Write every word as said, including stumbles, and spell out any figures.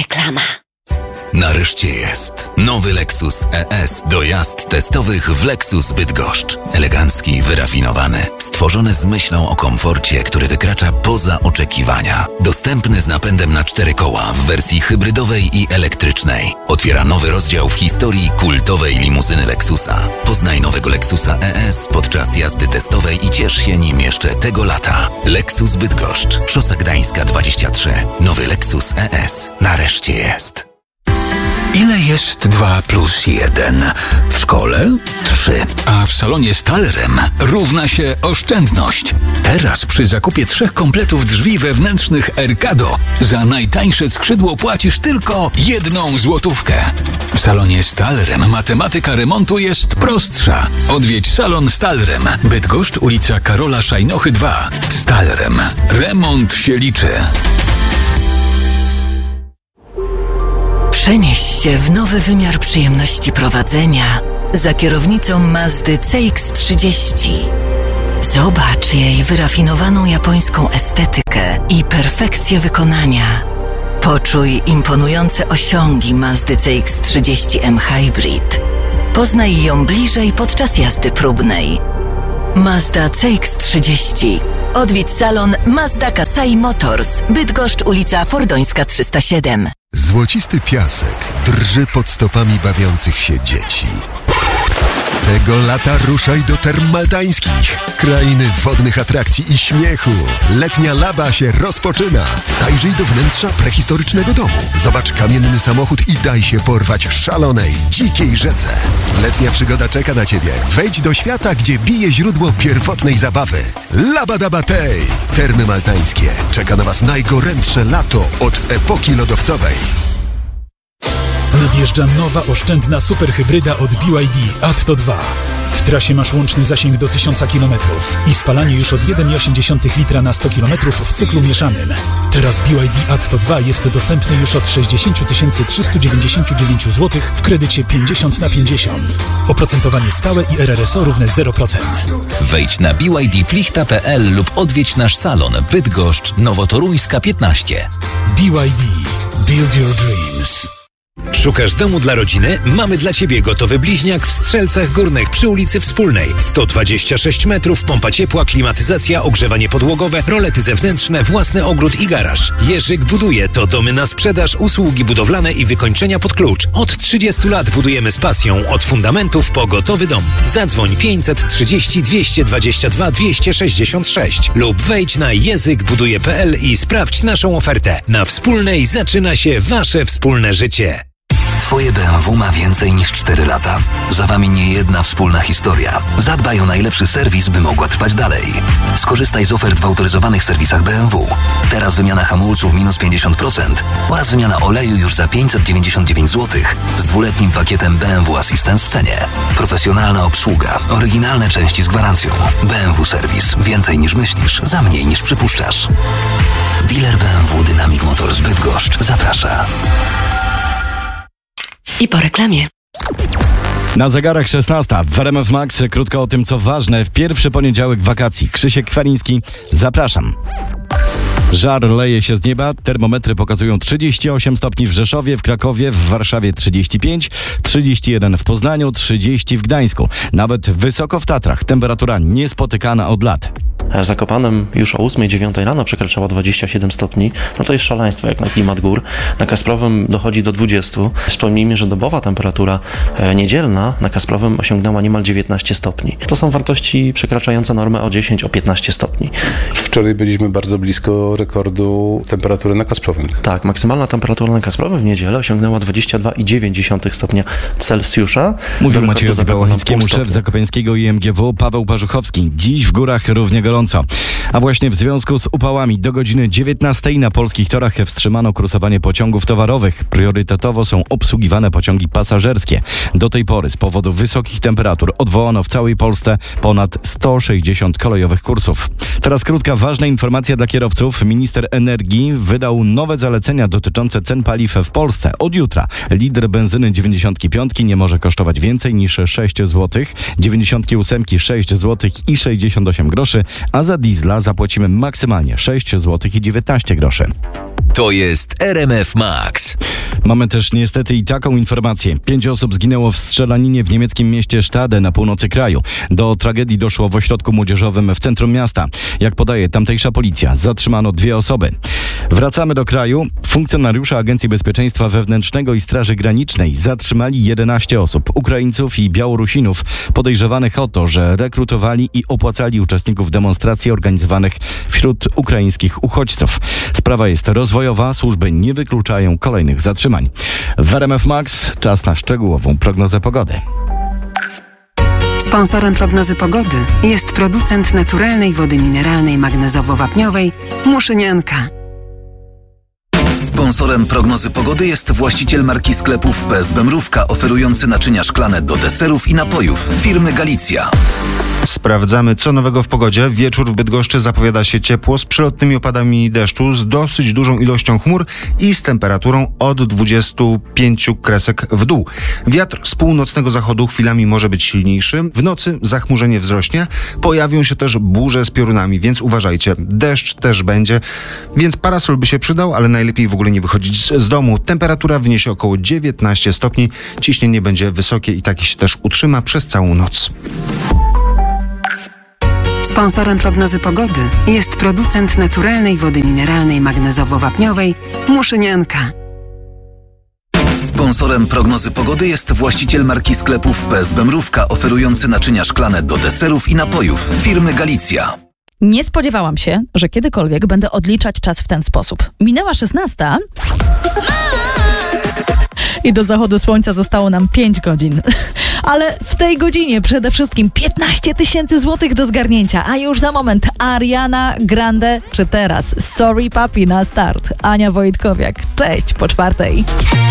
Reklama. Nareszcie jest nowy Lexus E S do jazd testowych w Lexus Bydgoszcz. Elegancki, wyrafinowany, stworzony z myślą o komforcie, który wykracza poza oczekiwania. Dostępny z napędem na cztery koła w wersji hybrydowej i elektrycznej. Otwiera nowy rozdział w historii kultowej limuzyny Lexusa. Poznaj nowego Lexusa E S podczas jazdy testowej i ciesz się nim jeszcze tego lata. Lexus Bydgoszcz, Szosa Gdańska dwadzieścia trzy. Nowy Lexus E S nareszcie jest. Ile jest dwa plus jeden? W szkole? trzy. A w salonie Stalerem równa się oszczędność. Teraz przy zakupie trzech kompletów drzwi wewnętrznych Ercado za najtańsze skrzydło płacisz tylko jedną złotówkę. W salonie Stalerem matematyka remontu jest prostsza. Odwiedź salon Stalerem. Bydgoszcz, ulica Karola Szajnochy dwa. Stalerem. Remont się liczy. Przenieś się w nowy wymiar przyjemności prowadzenia za kierownicą Mazdy C X trzydzieści. Zobacz jej wyrafinowaną japońską estetykę i perfekcję wykonania. Poczuj imponujące osiągi Mazdy C X trzydzieści M Hybrid. Poznaj ją bliżej podczas jazdy próbnej. Mazda C X trzydzieści. Odwiedź salon Mazda Kasai Motors. Bydgoszcz, ulica Fordońska trzysta siedem. Złocisty piasek drży pod stopami bawiących się dzieci. Tego lata ruszaj do Term Maltańskich. Krainy wodnych atrakcji i śmiechu. Letnia laba się rozpoczyna. Zajrzyj do wnętrza prehistorycznego domu. Zobacz kamienny samochód i daj się porwać szalonej, dzikiej rzece. Letnia przygoda czeka na Ciebie. Wejdź do świata, gdzie bije źródło pierwotnej zabawy. Labadabatej! Termy Maltańskie. Czeka na Was najgorętsze lato od epoki lodowcowej. Nadjeżdża nowa oszczędna superhybryda od B Y D Atto dwa. W trasie masz łączny zasięg do tysiąc kilometrów i spalanie już od jeden przecinek osiem litra na sto kilometrów w cyklu mieszanym. Teraz B Y D Atto dwa jest dostępny już od sześćdziesiąt tysięcy trzysta dziewięćdziesiąt dziewięć złotych w kredycie pięćdziesiąt na pięćdziesiąt. Oprocentowanie stałe i R R S O równe zero procent. Wejdź na b y d plichta kropka p l lub odwiedź nasz salon Bydgoszcz, Nowotoruńska piętnaście. B Y D. Build your dreams. Szukasz domu dla rodziny? Mamy dla Ciebie gotowy bliźniak w Strzelcach Górnych przy ulicy Wspólnej. sto dwadzieścia sześć metrów, pompa ciepła, klimatyzacja, ogrzewanie podłogowe, rolety zewnętrzne, własny ogród i garaż. Jerzyk Buduje to domy na sprzedaż, usługi budowlane i wykończenia pod klucz. Od trzydziestu lat budujemy z pasją, od fundamentów po gotowy dom. Zadzwoń pięćset trzydzieści dwieście dwadzieścia dwa dwieście sześćdziesiąt sześć lub wejdź na język buduje kropka p l i sprawdź naszą ofertę. Na Wspólnej zaczyna się Wasze wspólne życie. Twoje B M W ma więcej niż cztery lata. Za Wami nie jedna wspólna historia. Zadbaj o najlepszy serwis, by mogła trwać dalej. Skorzystaj z ofert w autoryzowanych serwisach B M W. Teraz wymiana hamulców minus pięćdziesiąt procent oraz wymiana oleju już za pięćset dziewięćdziesiąt dziewięć złotych z dwuletnim pakietem B M W Assistance w cenie. Profesjonalna obsługa, oryginalne części z gwarancją. B M W Serwis. Więcej niż myślisz, za mniej niż przypuszczasz. Dealer B M W Dynamic Motors Bydgoszcz zaprasza. I po reklamie. Na zegarach szesnasta w R M F Max krótko o tym, co ważne w pierwszy poniedziałek wakacji. Krzysiek Kwaliński, zapraszam. Żar leje się z nieba, termometry pokazują trzydzieści osiem stopni w Rzeszowie, w Krakowie, w Warszawie trzydzieści pięć, trzydzieści jeden w Poznaniu, trzydzieści w Gdańsku. Nawet wysoko w Tatrach, temperatura niespotykana od lat. W Zakopanem już o ósmej dziewiątej rano przekraczała dwadzieścia siedem stopni. No to jest szaleństwo jak na klimat gór. Na Kasprowym dochodzi do dwudziestu. Wspomnijmy, że dobowa temperatura niedzielna na Kasprowym osiągnęła niemal dziewiętnaście stopni. To są wartości przekraczające normę o dziesięć, o piętnaście stopni. Wczoraj byliśmy bardzo blisko rekordu temperatury na Kasprowym. Tak, maksymalna temperatura na Kasprowym w niedzielę osiągnęła dwadzieścia dwa przecinek dziewięć stopnia Celsjusza. Mówił Maciejowi Bałanickiemu szef zakopiańskiego I M G W Paweł Parzuchowski. Dziś w górach równie gorąco. A właśnie w związku z upałami do godziny dziewiętnastej na polskich torach wstrzymano kursowanie pociągów towarowych. Priorytetowo są obsługiwane pociągi pasażerskie. Do tej pory z powodu wysokich temperatur odwołano w całej Polsce ponad sto sześćdziesiąt kolejowych kursów. Teraz krótka, ważna informacja dla kierowców. Minister energii wydał nowe zalecenia dotyczące cen paliw w Polsce. Od jutra litr benzyny dziewięćdziesiątki piątki nie może kosztować więcej niż sześć złotych, dziewięćdziesiątki ósemki sześć złotych i sześćdziesiąt osiem groszy, a za diesla zapłacimy maksymalnie sześć złotych i dziewiętnaście groszy. To jest R M F Max. Mamy też niestety i taką informację. Pięć osób zginęło w strzelaninie w niemieckim mieście Stade na północy kraju. Do tragedii doszło w ośrodku młodzieżowym w centrum miasta. Jak podaje tamtejsza policja, zatrzymano dwie osoby. Wracamy do kraju. Funkcjonariusze Agencji Bezpieczeństwa Wewnętrznego i Straży Granicznej zatrzymali jedenaście osób, Ukraińców i Białorusinów, podejrzewanych o to, że rekrutowali i opłacali uczestników demonstracji organizowanych wśród ukraińskich uchodźców. Sprawa jest rozwojowa, służby nie wykluczają kolejnych zatrzymań. W R M F Max czas na szczegółową prognozę pogody. Sponsorem prognozy pogody jest producent naturalnej wody mineralnej magnezowo-wapniowej Muszynianka. Sponsorem prognozy pogody jest właściciel marki sklepów P S B Mrówka, oferujący naczynia szklane do deserów i napojów firmy Galicja. Sprawdzamy, co nowego w pogodzie. Wieczór w Bydgoszczy zapowiada się ciepło z przelotnymi opadami deszczu, z dosyć dużą ilością chmur i z temperaturą od dwudziestu pięciu kresek w dół. Wiatr z północnego zachodu chwilami może być silniejszy. W nocy zachmurzenie wzrośnie. Pojawią się też burze z piorunami, więc uważajcie. Deszcz też będzie, więc parasol by się przydał, ale najlepiej w ogóle nie wychodzić z, z domu. Temperatura wyniesie około dziewiętnaście stopni. Ciśnienie będzie wysokie i takie się też utrzyma przez całą noc. Sponsorem prognozy pogody jest producent naturalnej wody mineralnej magnezowo-wapniowej Muszynianka. Sponsorem prognozy pogody jest właściciel marki sklepów P S B Mrówka, oferujący naczynia szklane do deserów i napojów firmy Galicja. Nie spodziewałam się, że kiedykolwiek będę odliczać czas w ten sposób. Minęła szesnasta i do zachodu słońca zostało nam pięć godzin. Ale w tej godzinie przede wszystkim piętnaście tysięcy złotych do zgarnięcia, a już za moment Ariana Grande, czy teraz Sorry Papi na start. Ania Wojtkowiak. Cześć po czwartej.